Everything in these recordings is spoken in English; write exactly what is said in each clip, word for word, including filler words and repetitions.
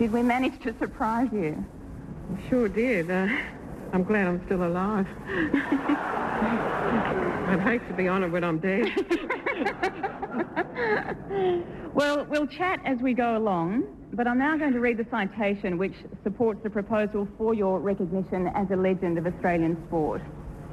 Did we manage to surprise you? We sure did. Uh, I'm glad I'm still alive. I'd hate to be on it when I'm dead. Well, we'll chat as we go along, but I'm now going to read the citation which supports the proposal for your recognition as a legend of Australian sport.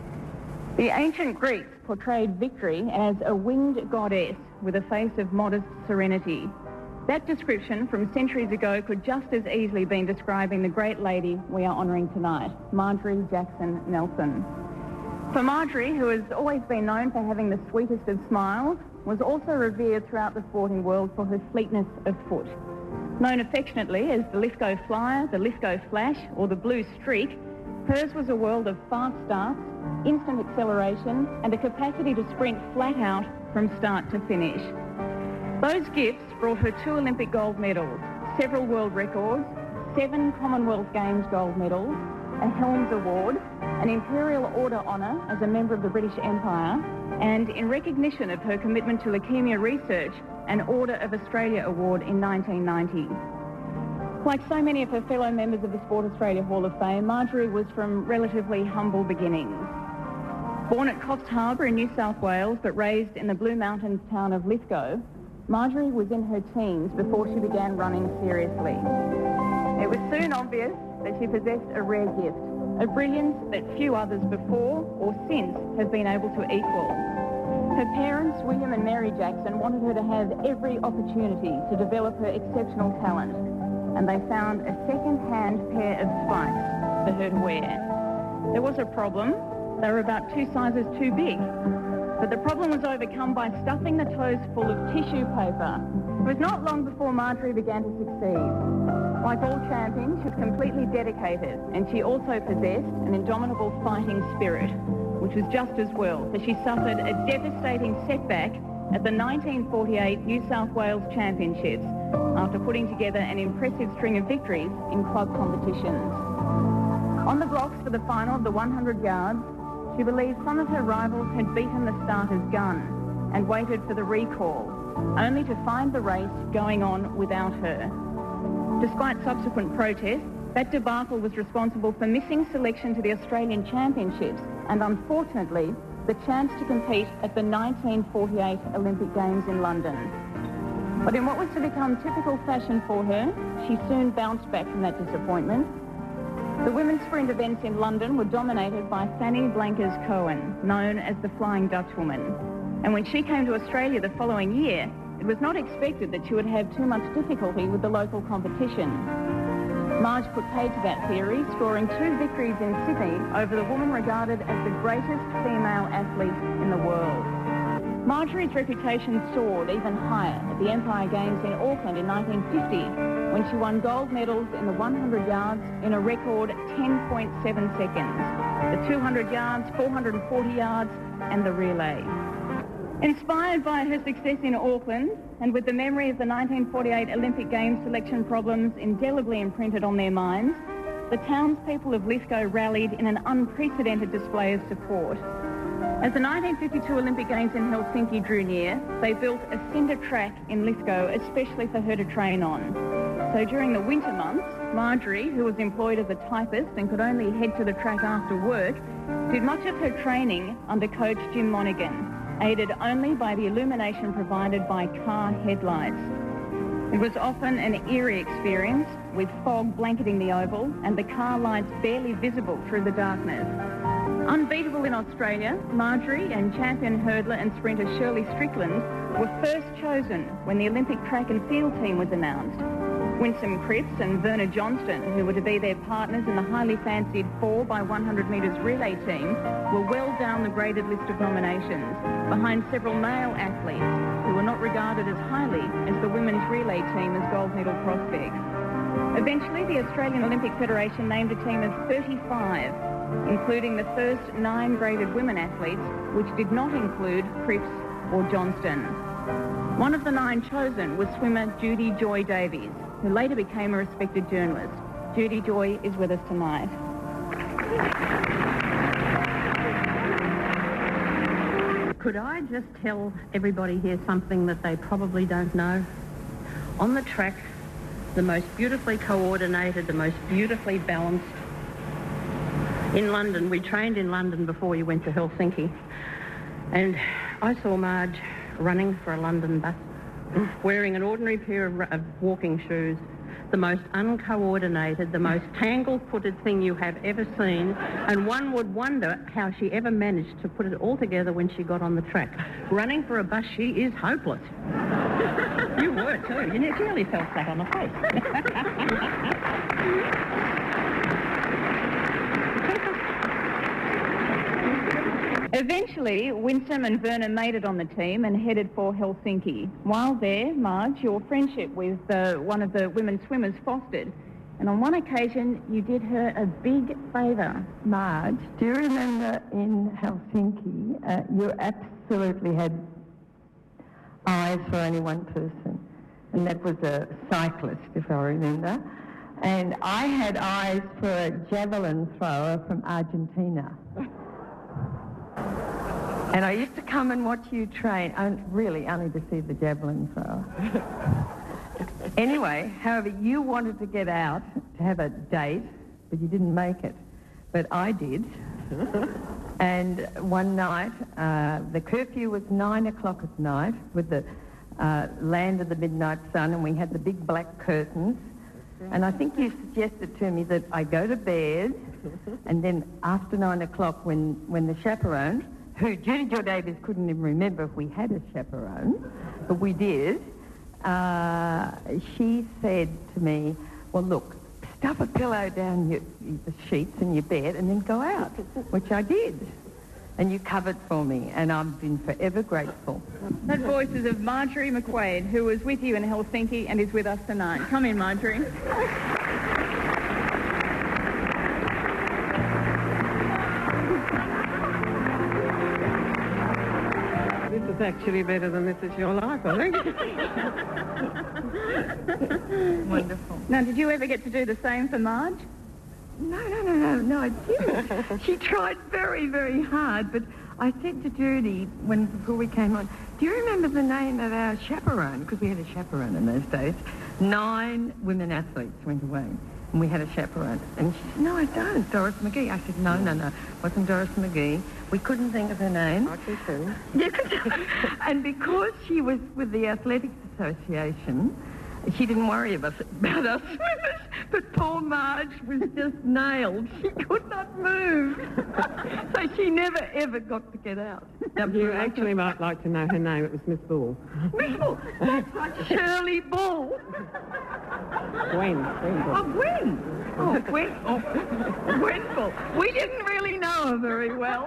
The ancient Greeks portrayed victory as a winged goddess with a face of modest serenity. That description from centuries ago could just as easily been describing the great lady we are honouring tonight, Marjorie Jackson Nelson. For Marjorie, who has always been known for having the sweetest of smiles, was also revered throughout the sporting world for her fleetness of foot. Known affectionately as the Lithgow Flyer, the Lithgow Flash, or the Blue Streak, hers was a world of fast starts, instant acceleration, and a capacity to sprint flat out from start to finish. Those gifts brought her two Olympic gold medals, several world records, seven Commonwealth Games gold medals, a Helms Award, an Imperial Order honour as a member of the British Empire, and in recognition of her commitment to leukaemia research, an Order of Australia Award in nineteen ninety. Like so many of her fellow members of the Sport Australia Hall of Fame, Marjorie was from relatively humble beginnings. Born at Coffs Harbour in New South Wales, but raised in the Blue Mountains town of Lithgow, Marjorie was in her teens before she began running seriously. It was soon obvious that she possessed a rare gift, a brilliance that few others before or since have been able to equal. Her parents, William and Mary Jackson, wanted her to have every opportunity to develop her exceptional talent, and they found a second-hand pair of spikes for her to wear. There was a problem. They were about two sizes too big. But the problem was overcome by stuffing the toes full of tissue paper. It was not long before Marjorie began to succeed. Like all champions, she was completely dedicated, and she also possessed an indomitable fighting spirit, which was just as well, for she suffered a devastating setback at the nineteen forty-eight New South Wales Championships after putting together an impressive string of victories in club competitions. On the blocks for the final of the one hundred yards, she believed some of her rivals had beaten the starter's gun and waited for the recall, only to find the race going on without her. Despite subsequent protests, that debacle was responsible for missing selection to the Australian Championships and, unfortunately, the chance to compete at the nineteen forty-eight Olympic Games in London. But in what was to become typical fashion for her, she soon bounced back from that disappointment. The women's sprint events in London were dominated by Fanny Blankers-Cohen, known as the Flying Dutchwoman. And when she came to Australia the following year, it was not expected that she would have too much difficulty with the local competition. Marge put paid to that theory, scoring two victories in Sydney over the woman regarded as the greatest female athlete in the world. Marjorie's reputation soared even higher at the Empire Games in Auckland in nineteen fifty, when she won gold medals in the one hundred yards in a record ten point seven seconds, the two hundred yards, four hundred forty yards, and the relay. Inspired by her success in Auckland, and with the memory of the nineteen forty-eight Olympic Games selection problems indelibly imprinted on their minds, the townspeople of Lithgow rallied in an unprecedented display of support. As the nineteen fifty-two Olympic Games in Helsinki drew near, they built a cinder track in Lithgow especially for her to train on. So during the winter months, Marjorie, who was employed as a typist and could only head to the track after work, did much of her training under coach Jim Monaghan, aided only by the illumination provided by car headlights. It was often an eerie experience, with fog blanketing the oval and the car lights barely visible through the darkness. Unbeatable in Australia, Marjorie and champion hurdler and sprinter Shirley Strickland were first chosen when the Olympic track and field team was announced. Winsome Cripps and Verna Johnston, who were to be their partners in the highly fancied four by one hundred metres relay team, were well down the graded list of nominations, behind several male athletes who were not regarded as highly as the women's relay team as gold medal prospects. Eventually, the Australian Olympic Federation named a team of thirty-five, including the first nine graded women athletes, which did not include Cripps or Johnston. One of the nine chosen was swimmer Judy Joy Davies, who later became a respected journalist. Judy Joy is with us tonight. Could I just tell everybody here something that they probably don't know? On the track, the most beautifully coordinated, the most beautifully balanced. In London, we trained in London before you went to Helsinki, and I saw Marge running for a London bus, wearing an ordinary pair of, of walking shoes, the most uncoordinated, the most tangle-footed thing you have ever seen, and one would wonder how she ever managed to put it all together when she got on the track. Running for a bus, she is hopeless. You were too. You nearly fell flat on the face. Eventually, Winsome and Vernon made it on the team and headed for Helsinki. While there, Marge, your friendship with uh, one of the women swimmers fostered, and on one occasion you did her a big favour. Marge, do you remember in Helsinki, uh, you absolutely had eyes for only one person, and that was a cyclist, if I remember. And I had eyes for a javelin thrower from Argentina. And I used to come and watch you train, on- really only to see the javelin thrower. Anyway, however, you wanted to get out to have a date, but you didn't make it. But I did. And one night, uh, the curfew was nine o'clock at night with the uh, land of the midnight sun, and we had the big black curtains. And I think you suggested to me that I go to bed, and then after nine o'clock, when, when the chaperone, who Judy Jo Davies couldn't even remember if we had a chaperone, but we did, uh, she said to me, well, look, stuff a pillow down your, the sheets in your bed and then go out, which I did. And you covered for me, and I've been forever grateful. That voice is of Marjorie McQuaid, who was with you in Helsinki and is with us tonight. Come in, Marjorie. This is actually better than This Is Your Life, I think. Wonderful. Now, did you ever get to do the same for Marge? No, no, no, no, no, I didn't. She tried very, very hard, but I said to Judy, when before we came on, do you remember the name of our chaperone? Because we had a chaperone in those days. Nine women athletes went away, and we had a chaperone. And she said, no, I don't, Doris McGee. I said, no, no, no, it wasn't Doris McGee. We couldn't think of her name. I can too. Yeah, and because she was with the Athletics Association, she didn't worry about, about us swimmers, but poor Marge was just nailed. She could not move. So she never, ever got to get out. You actually might like to know her name. It was Miss Bull. Miss Bull, that's right, Shirley Bull. Gwen. Gwen Bull. Oh, Gwen. Oh, Gwen. Oh, Gwen Bull. We didn't really know her very well.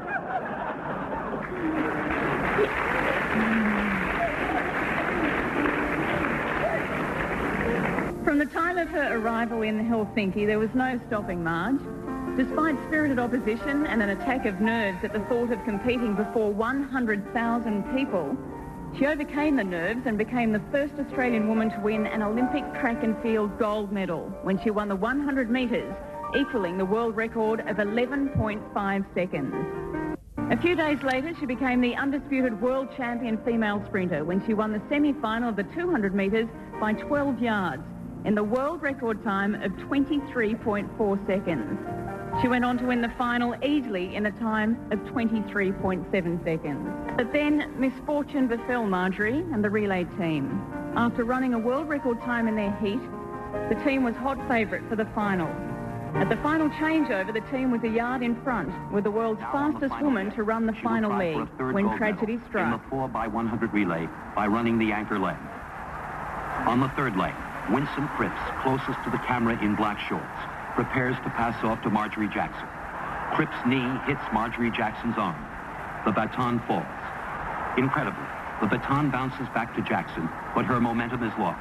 From the time of her arrival in Helsinki, there was no stopping Marge. Despite spirited opposition and an attack of nerves at the thought of competing before one hundred thousand people, she overcame the nerves and became the first Australian woman to win an Olympic track and field gold medal when she won the one hundred metres, equalling the world record of eleven point five seconds. A few days later, she became the undisputed world champion female sprinter when she won the semi-final of the two hundred metres by twelve yards in the world record time of twenty-three point four seconds. She went on to win the final easily in a time of twenty-three point seven seconds. But then misfortune befell Marjorie and the relay team. After running a world record time in their heat, the team was hot favourite for the final. At the final changeover, the team was a yard in front, with the world's fastest woman to run the final leg when tragedy struck. In the four by one hundred relay by running the anchor leg. On the third leg, Winsome Cripps, closest to the camera in black shorts, prepares to pass off to Marjorie Jackson. Cripps' knee hits Marjorie Jackson's arm. The baton falls. Incredibly, the baton bounces back to Jackson, but her momentum is lost.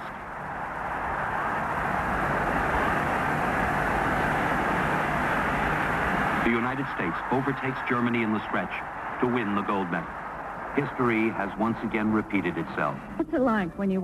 The United States overtakes Germany in the stretch to win the gold medal. History has once again repeated itself. What's it like when you